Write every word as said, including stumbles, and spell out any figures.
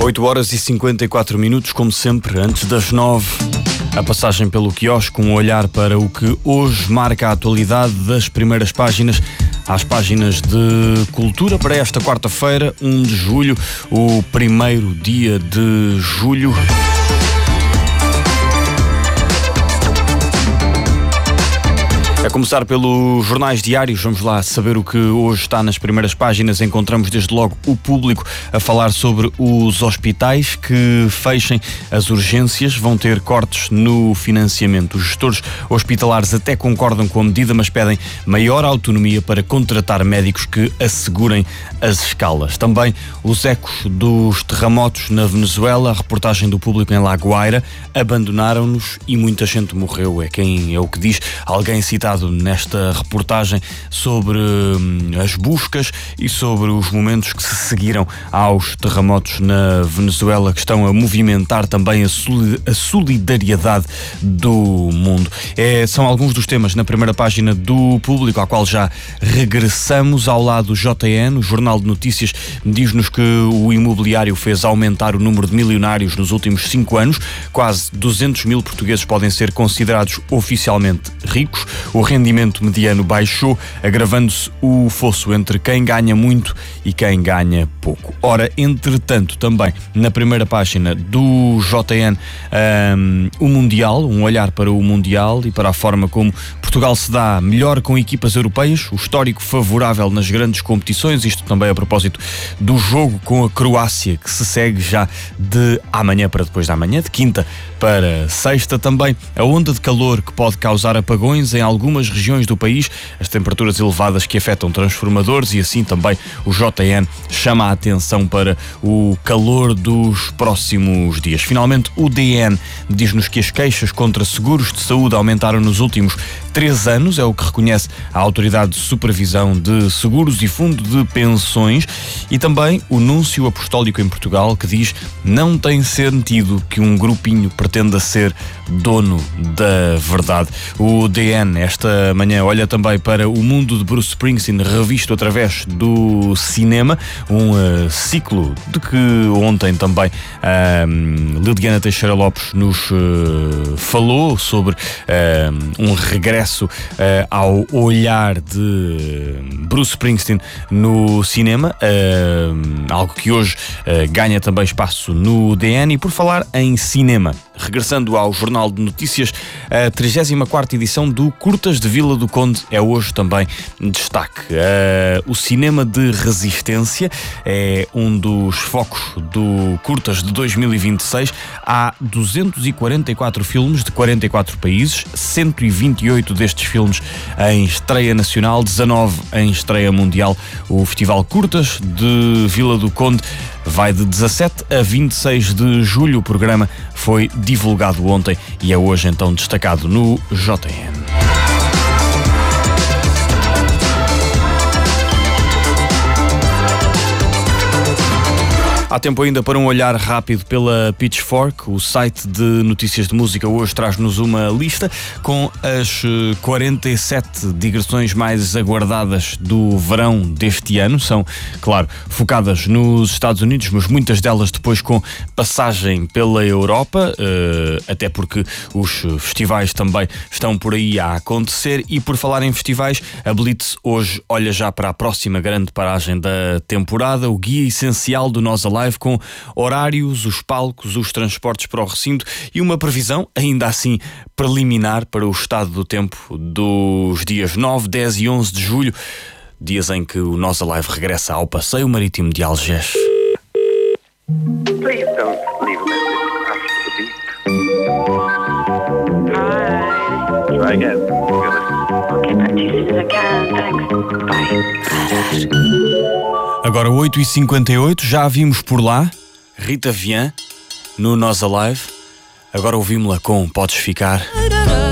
oito horas e cinquenta e quatro minutos, como sempre, antes das nove. A passagem pelo quiosque, um olhar para o que hoje marca a atualidade das primeiras páginas às páginas de cultura para esta quarta-feira, um de julho, o primeiro dia de julho. A começar pelos jornais diários, vamos lá saber o que hoje está nas primeiras páginas. Encontramos desde logo o Público a falar sobre os hospitais que fechem as urgências, vão ter cortes no financiamento. Os gestores hospitalares até concordam com a medida, mas pedem maior autonomia para contratar médicos que assegurem as escalas. Também os ecos dos terremotos na Venezuela, a reportagem do Público em La Guaira, abandonaram-nos e muita gente morreu, é quem é o que diz alguém citado nesta reportagem sobre hum, as buscas e sobre os momentos que se seguiram aos terremotos na Venezuela, que estão a movimentar também a, soli- a solidariedade do mundo. É, são alguns dos temas na primeira página do Público, ao qual já regressamos. Ao lado do J N, o Jornal de Notícias, diz-nos que o imobiliário fez aumentar o número de milionários nos últimos cinco anos. Quase duzentos mil portugueses podem ser considerados oficialmente ricos. O rendimento mediano baixou, agravando-se o fosso entre quem ganha muito e quem ganha pouco. Ora, entretanto, também na primeira página do J N, um, o Mundial, um olhar para o Mundial e para a forma como Portugal se dá melhor com equipas europeias, o histórico favorável nas grandes competições, isto também a propósito do jogo com a Croácia, que se segue já de amanhã para depois de amanhã, de quinta para sexta. Também a onda de calor que pode causar apagões em algumas regiões do país, as temperaturas elevadas que afetam transformadores, e assim também o J N chama a atenção para o calor dos próximos dias. Finalmente, o D N diz-nos que as queixas contra seguros de saúde aumentaram nos últimos três anos, é o que reconhece a Autoridade de Supervisão de Seguros e Fundo de Pensões, e também o Núncio Apostólico em Portugal, que diz não tem sentido que um grupinho pretenda ser dono da verdade. O D N esta manhã olha também para o mundo de Bruce Springsteen revisto através do cinema, um uh, ciclo de que ontem também uh, Liliana Teixeira Lopes nos uh, falou sobre uh, um regresso uh, ao olhar de Bruce Springsteen no cinema, uh, algo que hoje uh, ganha também espaço no D N. E por falar em cinema, regressando ao Jornal de Notícias, a trigésima quarta edição do Curtas de Vila do Conde é hoje também destaque. Uh, o cinema de resistência é um dos focos do Curtas de dois mil e vinte e seis. Há duzentos e quarenta e quatro filmes de quarenta e quatro países, cento e vinte e oito destes filmes em estreia nacional, dezanove em estreia mundial. O Festival Curtas de Vila do Conde vai de dezassete a vinte e seis de julho. O programa foi divulgado ontem e é hoje então destacado no J N. Há tempo ainda para um olhar rápido pela Pitchfork, o site de notícias de música. Hoje traz-nos uma lista com as quarenta e sete digressões mais aguardadas do verão deste ano. São, claro, focadas nos Estados Unidos, mas muitas delas depois com passagem pela Europa, até porque os festivais também estão por aí a acontecer. E por falar em festivais, a Blitz hoje olha já para a próxima grande paragem da temporada, o guia essencial do Nós Alive, com horários, os palcos, os transportes para o recinto e uma previsão, ainda assim preliminar, para o estado do tempo dos dias nove, dez e onze de julho, dias em que o Nós Alive regressa ao Passeio Marítimo de Algés. Please don't leave a message after the beep. Hi. Try again. Okay, but as soon as I can, thanks. Bye. Agora oito e cinquenta e oito, já a vimos por lá, Rita Vian, no Nós Alive. Agora ouvimos-la com Podes Ficar.